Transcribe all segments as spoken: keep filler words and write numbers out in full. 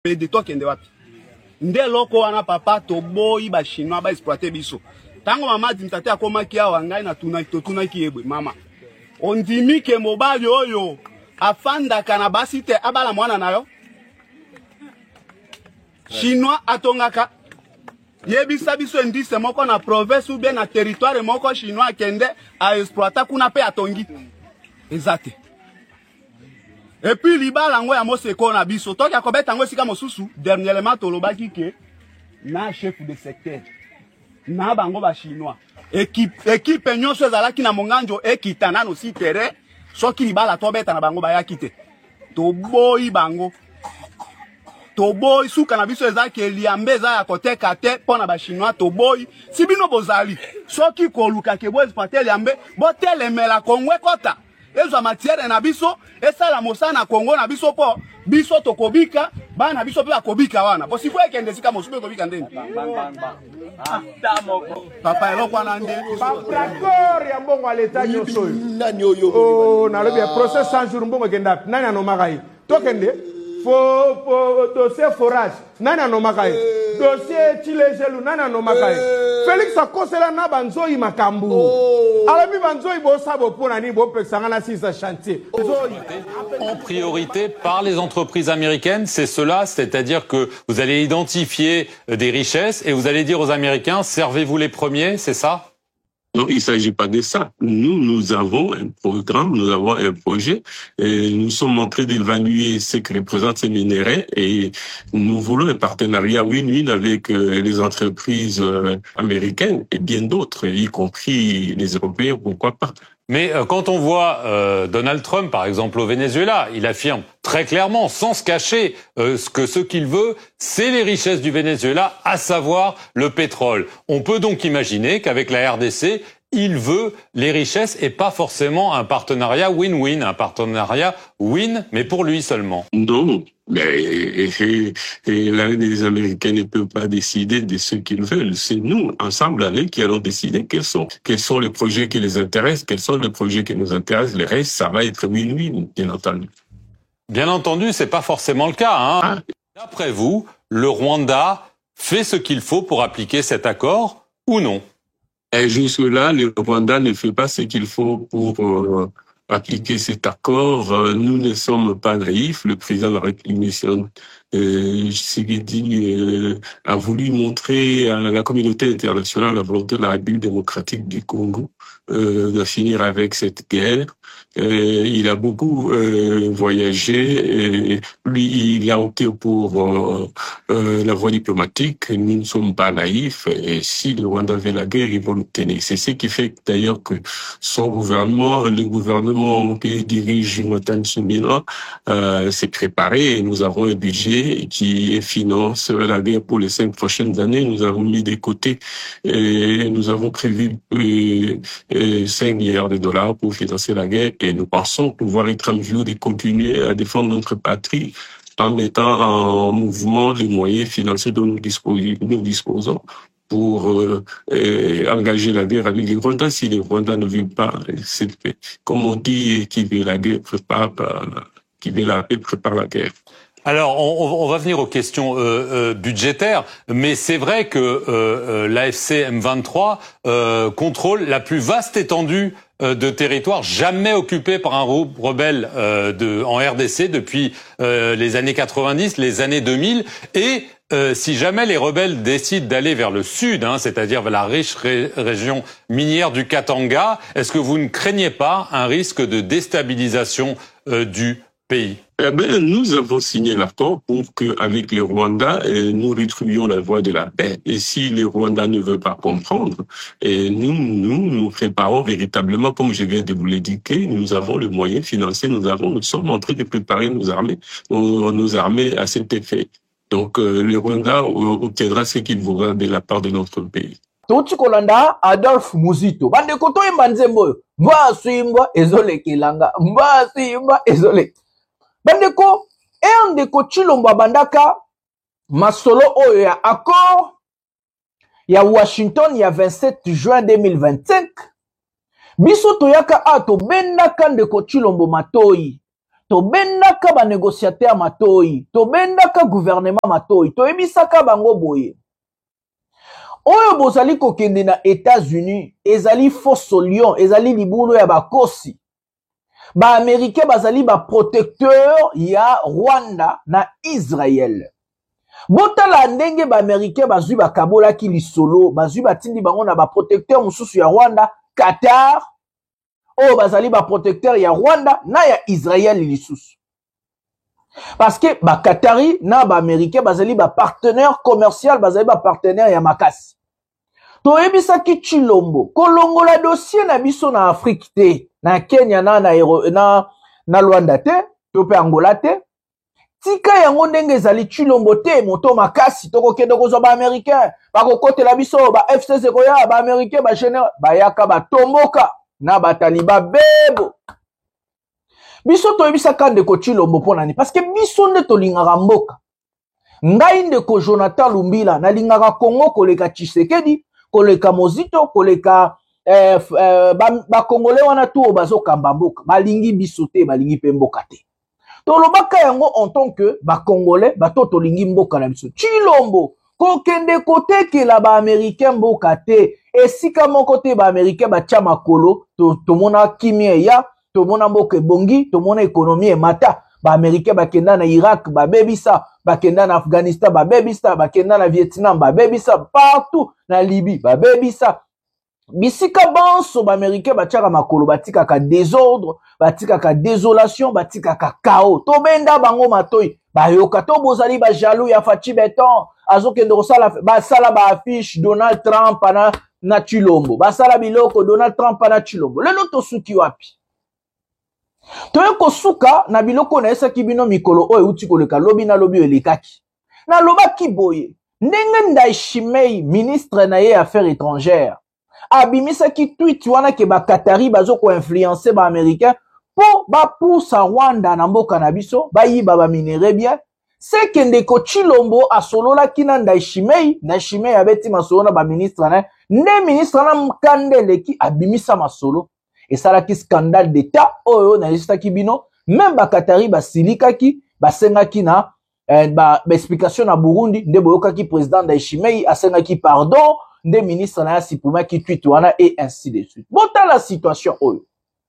de toi kende wapi nde loko wana papa to boyi ba chinois ba exploiter biso tango mama dimtate akomaki awa ngai na tuna to tuna ki ebwe mama ondimi ke mobali oyo afanda kana basi te abala mwana nayo chinois atongaka yebisa biso ndise moko na province ou bien na territoire moko chinois kende a exploiter kuna pe atongi exacte. Et puis libala ngo ya moseko na biso toki akobeta ngo sika mosusu dernièrement tolobaki ke na chef de secteur na bango ba chinois équipe équipe nyonso ezalaki na monganjo ekitana no si terrain soki libala tobeta na bango ba yakite to boyi bango to boyi suka na biso ezaki liambe za ya koteka te pona ba chinois to boyi sibino bozali soki koluka ke bo exploiter liambe bo telemela kongwe kota ezo matière na biso esala mosana Congo na biso po biso tokobika bana biso pe akobika wana po siko ekende sika mosupe kobika ndeni papa eloko wana nde d'accord ya mbongo aleta nyoso nani oyo oh na lobi procès cent jours mbongo kenda nani anomakai tokende fo fo dossier forage nani anomakai dossier chilejelu nani anomakai Félix akosela na banzoi makambu alabi banzoi bo sabo pona ni bo pesanga na sisa chantier en priorité par les entreprises américaines, c'est cela, c'est-à-dire que vous allez identifier des richesses et vous allez dire aux Américains servez-vous les premiers, c'est ça? Non, il ne s'agit pas de ça. Nous, nous avons un programme, nous avons un projet, et nous sommes en train d'évaluer ce que représentent ces minerais et nous voulons un partenariat win-win avec euh, les entreprises euh, américaines et bien d'autres, y compris les Européens, pourquoi pas. Mais euh, quand on voit euh, Donald Trump, par exemple, au Venezuela, il affirme très clairement, sans se cacher, euh, que ce qu'il veut, c'est les richesses du Venezuela, à savoir le pétrole. On peut donc imaginer qu'avec la R D C, il veut les richesses et pas forcément un partenariat win-win, un partenariat win, mais pour lui seulement. Non, mais et, et, et les Américains ne peuvent pas décider de ce qu'ils veulent. C'est nous, ensemble avec, qui allons décider quels sont, quels sont les projets qui les intéressent, quels sont les projets qui nous intéressent. Le reste, ça va être win-win, bien entendu. Bien entendu, c'est pas forcément le cas, hein. Ah. D'après vous, le Rwanda fait ce qu'il faut pour appliquer cet accord ou non? Et jusque-là, le Rwanda ne fait pas ce qu'il faut pour euh, appliquer cet accord. Euh, nous ne sommes pas naïfs. Le président de la République, euh, Tshisekedi, euh, a voulu montrer à la communauté internationale la volonté de la République démocratique du Congo euh, de finir avec cette guerre. Euh, il a beaucoup euh, voyagé. Et lui, il a opté pour euh, euh, la voie diplomatique. Nous ne sommes pas naïfs. Et si le Rwanda veut la guerre, ils vont l'obtenir. C'est ce qui fait d'ailleurs que son gouvernement, le gouvernement que dirige Jonathan Tsumila, euh, s'est préparé. Et nous avons un budget qui finance la guerre pour les cinq prochaines années. Nous avons mis de côté et nous avons prévu euh, euh, cinq milliards de dollars pour financer la guerre. Et nous pensons pouvoir être en mesure de continuer à défendre notre patrie en mettant en mouvement les moyens financiers dont nous disposons, nous disposons pour euh, euh, engager la guerre avec les Rwandais. Si les Rwandais ne veulent pas cette paix, comme on dit, qui veut la guerre prépare, qui veut la paix prépare la guerre. Alors, on, on va venir aux questions euh, euh, budgétaires, mais c'est vrai que euh, euh, l'A F C M vingt-trois euh, contrôle la plus vaste étendue euh, de territoire jamais occupée par un rebelle euh, de, en R D C depuis euh, les années quatre-vingt-dix, les années deux mille, et euh, si jamais les rebelles décident d'aller vers le sud, hein, c'est-à-dire vers la riche ré région minière du Katanga, est-ce que vous ne craignez pas un risque de déstabilisation euh, du pays? Eh bien, nous avons signé l'accord pour qu'avec le Rwanda, eh, nous retrouvions la voie de la paix. Et si le Rwanda ne veut pas comprendre, eh, nous, nous, nous préparons véritablement, comme je viens de vous l'indiquer, nous avons le moyen financier, nous avons, nous sommes en train de préparer nos armées, nos, nos armées à cet effet. Donc, euh, le Rwanda obtiendra ce qu'il voudra de la part de notre pays. Toti kolanda Adolphe Muzito. Bande koto yemba nzembo. Mba swimba ezole kilanga. Mba swimba ezole. Bandeko, e ndeko Chilombo bandaka masolo oyo ya accord ya Washington ya vingt-sept juin deux mille vingt-cinq. Biso toyaka ato bendaka ndeko Chilombo Matoyi. tobendaka ba négociateur matoi, tobendaka gouvernement matoi, toyebisaka bango boye. Oyo bozali kokende na États-Unis, ezali fosso lion, ezali libulu ya bakosi. Ba Américain bazali ba protecteur ya Rwanda na Israël. Botala ndenge ba Américain bazui ba kabola ki lisolo, bazui batindi bango na ba protecteur mususu ya Rwanda, Qatar. Oyo bazali ba protecteur ya Rwanda na ya Israël lisusu. Parce que ba Qatari na ba Américain bazali ba partenaire commercial, bazali ba partenaire ya makasi. Toyebisa ki Chilombo, kolongola dossier na biso na Afrique te, na Kenya na na na, na Rwanda te, to pe Angola te. Tika yango ndenge ezali Chilombo te, moto makasi toko kende kozwa ba Américain, ba kokotela biso ba F C C koya ba Américain ba général, ba yaka ba tomboka na ba taliba bebo. Biso toyebisa kande ko Chilombo pona ni parce que biso nde tolingaka mboka. Ngai ndeko Jonathan Lumbila na lingaka Congo koleka Tshisekedi, koleka Mozito, koleka eh, eh, ba, ba Congolais wana tu bazo kamba mboka, balingi biso te, balingi pe mboka te. Tolobaka yango en tant que ba Congolais, bato tolingi mboka na biso. Chilombo kokende kotekela ba Américain mboka te, esika moko te ba Américain ba tia makolo, to tomona kimia ya, tomona mboka bongi, tomona économie mata. Ba Américain ba kenda na Irak, ba bebisa, ba kenda na Afghanistan, ba bebisa, ba kenda na Vietnam, ba bebisa, partout na Libye, ba bebisa. Bisika banso ba Américain ba tiaka makolo, batika ka désordre, batika ka désolation, batika ka chaos. To benda bango matoi, ba yoka to bozali ba jaloux ya Fachi Beton, azo kende kosala ba sala ba affiche Donald Trump na na Chilombo. Ba sala biloko Donald Trump na Chilombo. Lelo to suki wapi? Toye kosuka na biloko na esa kibino mikolo oyo uti koleka lobi na lobi elekaki. Na loba kiboye. Ndenge Ndayishimiye ministre na ye affaires étrangères. Abimisa ki tweet wana ke ba Qatari bazo ko influencer ba américain po ba poussa Rwanda na mboka na biso ba yiba ba minere bien. C'est que ndeko Chilombo asolola kina Ndayishimiye, Ndayishimiye abeti masolo na ba ministre na ne ministre na mkandele ki abimisa masolo. Et ça là qui scandale d'état oyo na lista kibino même ba Qatari ba silika ki ba senga ki na eh, ba, ba explication na Burundi nde boyoka ki président Ndayishimiye asenga ki pardon nde ministre na sipuma ki tweet wana et ainsi de suite. Bota la situation oyo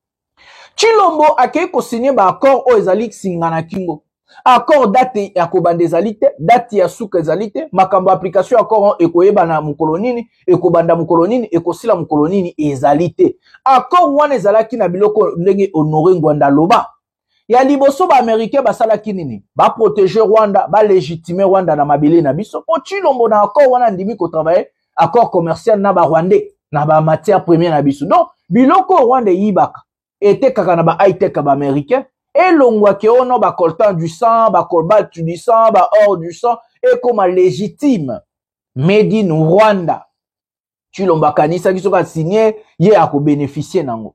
Chilombo akei ko signer ba accord oyo ezali singana kingo accord date ya kobanda ezali te, date ya suka ezali te, makambo application accord ekoyeba na mukolo nini, ekobanda mukolo nini, ekosila mukolo nini ezali te. Accord wana ezalaki na biloko ndenge Honoré Ngwanda loba. Ya liboso ba Américain basalaki nini? Ba protéger Rwanda, ba légitimer Rwanda na mabele na biso. Po Chilombo na accord wana ndimi ko travailler accord commercial na ba Rwandais, na ba matière première na biso. Donc biloko Rwanda yibaka ete kaka na ba high tech ba Américain. Et l'ongwa ke ono ba coltan du sang, ba cobalt du sang, ba or du sang, et comme légitime. Made in Rwanda. Chilomba kanisa kiso ka signé, ye ako bénéficier nango.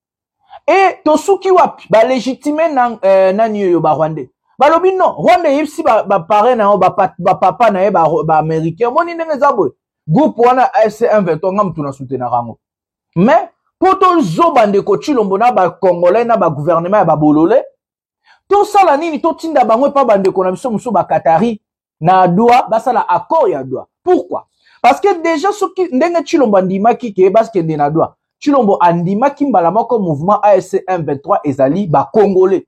Et tosuki wapi, ba légitime nan, euh, nan yo ba Rwandais. Ba lobi non, Rwanda yipsi ba, ba pare na ba, ba papa na ye ba, ba américain. Moni nenge zabwe. Groupe wana F C un vingt-trois ngam tuna soutenir rango. Mais, poto zoba ndeko Chilombo na ba Congolais na ba gouvernement ya ba bolole to sala nini to tinda bango pa bandeko na biso muso ba Qatari na Doha basala accord ya Doha. Pourquoi? Parce que déjà soki ndenge Chilombo andimaki ke baskende na Doha Chilombo andimaki mbala moko mouvement A F C un vingt-trois ezali ba Congolais.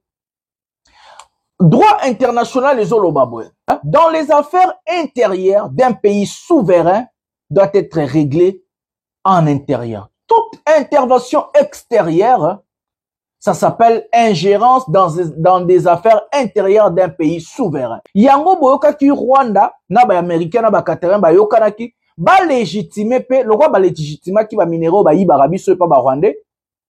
Droit international ezoloba boy. Dans les affaires intérieures d'un pays souverain doit être réglé en intérieur. Toute intervention extérieure, ça s'appelle ingérence dans, dans des affaires intérieures d'un pays souverain. Yango boyoka ki Rwanda, na ba Américain, na ba Qatarin, ba yokana ki, ba légitimer pe, le roi ba légitimer ki ba minéraux ba yiba rabiso pa ba Rwandais,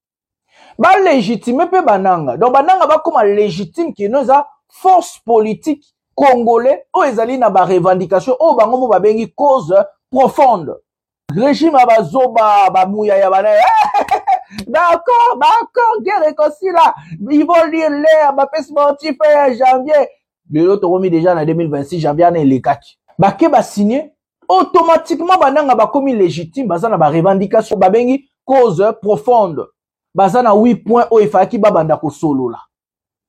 ba légitimer pe bananga. Donc bananga ba comme légitime ki noza force politique congolais, o ezali na ba revendication, o bango mo ba bengi cause profonde. Régime abazoba bamouya ya bana d'accord d'accord guerre comme là ils vont lire l'air ba pes sportif en janvier le l'autre remis déjà en deux mille vingt-six janvier na les quatre ba ke ba signer automatiquement bananga ba komi légitime bazana ba revendication ba bengi cause profonde bazana huit points o ifaki ba banda ko solo là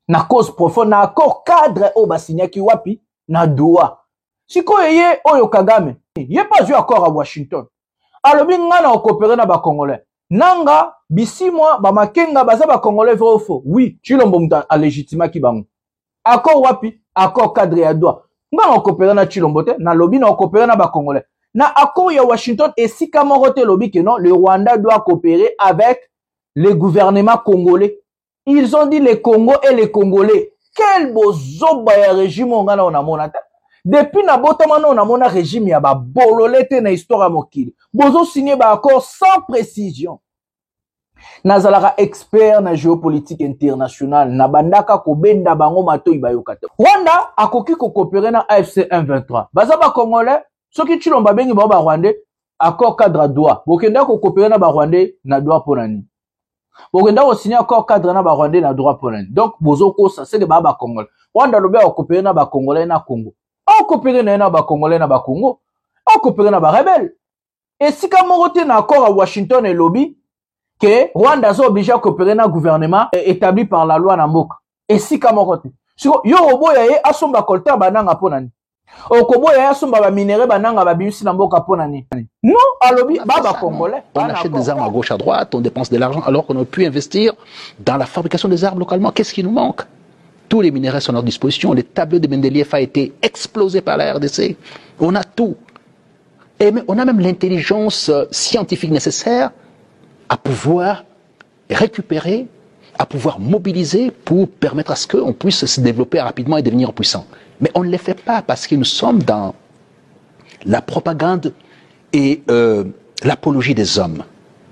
na cause profonde na accord cadre o basinyaki wapi na doa siko ye oyo Kagame ye pas eu accord à Washington alobi nga na coopérer na ba congolais nanga bisimwa ba makenga baza ba congolais vrai ou faux oui Chilombo muta a légitimaki bango accord wapi accord cadre ya doa nga na coopérer na Chilombo te na lobi na coopérer na ba congolais na accord ya Washington et si kamorote lobi que non le Rwanda doit coopérer avec le gouvernement congolais. Ils ont dit les Congo et les Congolais. Quel beau zoba ya régime on a na monata. Depuis na botama on a mona régime ya ba bololete na histoire mokili. Bozo signé ba accord sans précision. Nazalara expert na géopolitique internationale na bandaka ko benda bango mato ibayokata. Rwanda akoki ko coopérer na A F C M vingt-trois. Baza ba Congolais, soki Chilomba bengi ba Rwandais, accord cadre droit. Bokenda ko coopérer na ba Rwandais na droit ponani. Bokenda ko signer accord cadre na ba Rwandais na droit ponani. Donc bozoko ça c'est que ba ba Congolais. Rwanda lobe ko coopérer na ba Congolais na Congo. On coopérer na ba Congolais na ba Congo. On coopérer na ba rebelle. Et si ka morote na accord à Washington et lobby que Rwanda est obligé à coopérer dans un gouvernement établi par la loi Namboka. Et si Kamokote. Yo oboya ye asomba kolta bananga ponani. Okoboya ye asomba ba minéré bananga ba bimisi Namboka ponani. Non, alobi baba congolais. On achète des armes à gauche à droite, on dépense de l'argent alors qu'on aurait pu investir dans la fabrication des armes localement. Qu'est-ce qui nous manque? Tous les minéraux sont à notre disposition. Les tableaux de Mendeleev a été explosé par la R D C. On a tout. Et on a même l'intelligence scientifique nécessaire à pouvoir récupérer, à pouvoir mobiliser pour permettre à ce qu'on puisse se développer rapidement et devenir puissant. Mais on ne le fait pas parce que nous sommes dans la propagande et euh, l'apologie des hommes.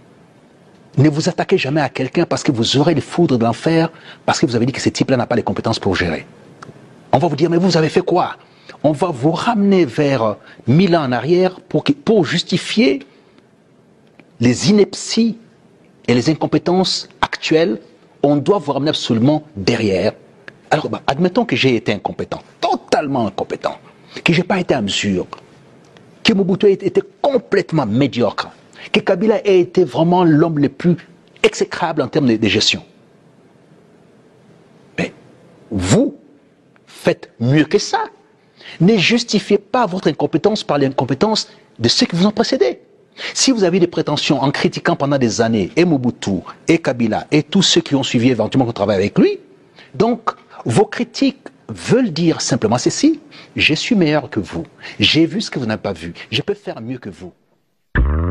Ne vous attaquez jamais à quelqu'un parce que vous aurez les foudres de l'enfer, parce que vous avez dit que ce type-là n'a pas les compétences pour gérer. On va vous dire, mais vous avez fait quoi? On va vous ramener vers mille ans en arrière pour, que, pour justifier les inepties et les incompétences actuelles. On doit vous ramener absolument derrière. Alors, bah, admettons que j'ai été incompétent, totalement incompétent, que je n'ai pas été à mesure, que Mobutu ait été complètement médiocre, que Kabila ait été vraiment l'homme le plus exécrable en termes de, de gestion. Mais vous faites mieux que ça. Ne justifiez pas votre incompétence par l'incompétence de ceux qui vous ont précédé. Si vous avez des prétentions en critiquant pendant des années et Mobutu, et Kabila, et tous ceux qui ont suivi éventuellement qu'on travaille avec lui, donc vos critiques veulent dire simplement ceci: je suis meilleur que vous, j'ai vu ce que vous n'avez pas vu, je peux faire mieux que vous.